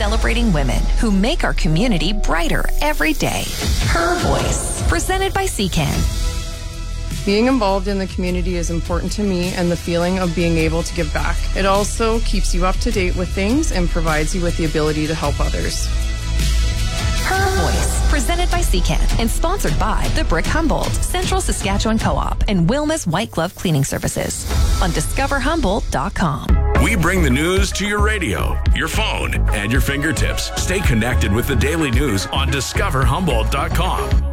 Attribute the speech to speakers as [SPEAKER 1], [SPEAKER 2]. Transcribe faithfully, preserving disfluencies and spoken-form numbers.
[SPEAKER 1] celebrating women who make our community brighter every day. Her Voice, presented by C C A N.
[SPEAKER 2] Being involved in the community is important to me and the feeling of being able to give back. It also keeps you up to date with things and provides you with the ability to help others.
[SPEAKER 1] Her Voice, presented by C C A N and sponsored by the Brick Humboldt, Central Saskatchewan Co-op, and Wilma's White Glove Cleaning Services on discover humboldt dot com.
[SPEAKER 3] We bring the news to your radio, your phone, and your fingertips. Stay connected with the daily news on discover humboldt dot com.